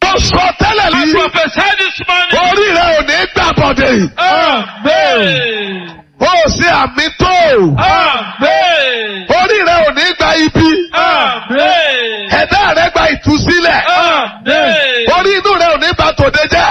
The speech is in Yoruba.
Mo sọ tẹ́lẹ̀ I ní prophesy this morning. orí rẹ̀ ò ní gbàbọ̀dé. Amen. Ó ṣe àmì tó. Amen. Orí rẹ̀ ò ní gba ibi. Amen. Ẹ̀dá rẹ̀ gba ìtúsílẹ̀. Amen. Orí inú rẹ̀ ò ní bà tòde jẹ́.